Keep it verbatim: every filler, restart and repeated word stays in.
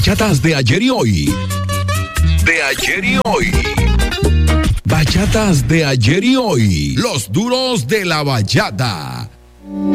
bachatas de ayer y hoy. De ayer y hoy. Bachatas de ayer y hoy. Los duros de la bachata.